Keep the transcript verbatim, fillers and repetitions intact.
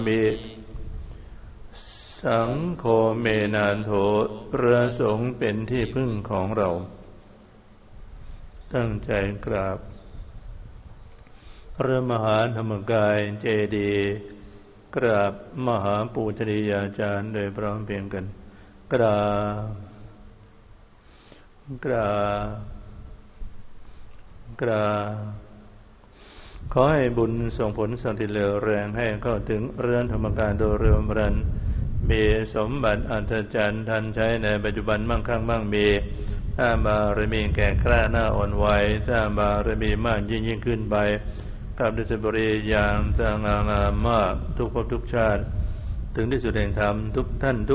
มิสังโฆเมนันโถพระสงฆ์เป็นที่พึ่งของเราตั้งใจกราบพระมหาธรรมกายเจดีย์กราบมหาปูชนียาจารย์โดยพร้อมเพรียงกันกราบกราบกราบขอให้บุญส่งผลสันติเหลือแรงให้เข้าถึงเรือนธรรมกายโดยเร็วพลันมีสมบัติอัศจรรย์ทันใช้ในปัจจุบันมั่งคั่งมั่งมีถ้าบารมีแก่กล้าหน้าอ่อนไหวถ้าบารมีมากยิ่งยิ่งขึ้นไปกับดุจบริยางสง่างามมากทุกภพทุกชาติถึงที่สุดแห่งธรรมทุกท่าน